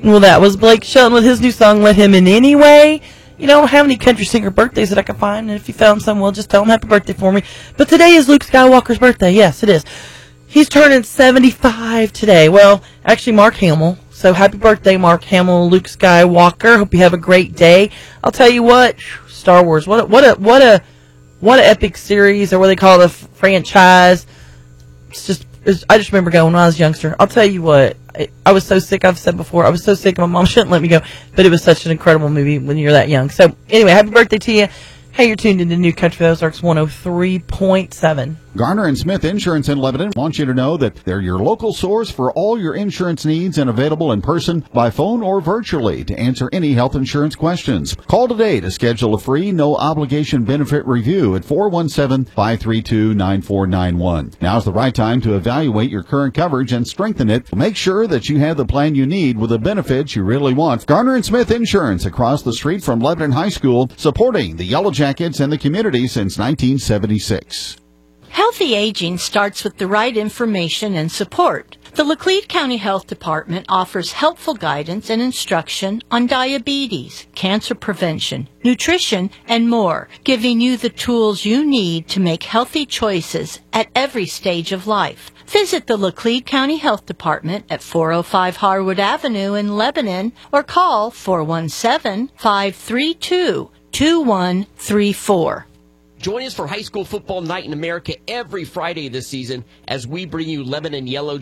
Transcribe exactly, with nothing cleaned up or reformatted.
Well, that was Blake Shelton with his new song, Let Him In Anyway. You know, I don't have any country singer birthdays that I can find, and if you found some, well, just tell him happy birthday for me. But today is Luke Skywalker's birthday. Yes, it is. He's turning seventy-five today. Well, actually, Mark Hamill. So happy birthday, Mark Hamill, Luke Skywalker. Hope you have a great day. I'll tell you what, Star Wars, what a, what a, what a, what a epic series, or what they call the franchise. It's just, it's, I just remember going when I was a youngster. I'll tell you what, I, I was so sick, I've said before, I was so sick, my mom shouldn't let me go, but it was such an incredible movie when you're that young. So, anyway, happy birthday to you. Hey, you're tuned into New Country Ozarks one oh three point seven. Garner and Smith Insurance in Lebanon wants you to know that they're your local source for all your insurance needs and available in person, by phone, or virtually to answer any health insurance questions. Call today to schedule a free, no-obligation benefit review at four one seven, five three two, nine four nine one. Now's the right time to evaluate your current coverage and strengthen it. Make sure that you have the plan you need with the benefits you really want. Garner and Smith Insurance, across the street from Lebanon High School, supporting the Yellow Jackets and the community since nineteen seventy-six. Healthy aging starts with the right information and support. The Laclede County Health Department offers helpful guidance and instruction on diabetes, cancer prevention, nutrition, and more, giving you the tools you need to make healthy choices at every stage of life. Visit the Laclede County Health Department at four oh five Harwood Avenue in Lebanon, or call four one seven, five three two, two one three four. Join us for High School Football Night in America every Friday this season as we bring you Lebanon Yellow